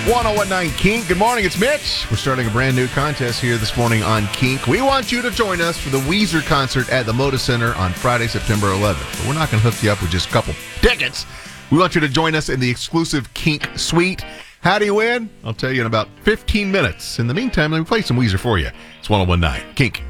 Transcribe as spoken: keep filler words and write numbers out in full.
ten nineteen Kink. Good morning, it's Mitch. We're starting a brand new contest here this morning on Kink. We want you to join us for the Weezer concert at the Moda Center on Friday, September eleventh. But we're not going to hook you up with just a couple tickets. We want you to join us in the exclusive Kink Suite. How do you win? I'll tell you in about fifteen minutes. In the meantime, let me play some Weezer for you. It's ten nineteen Kink.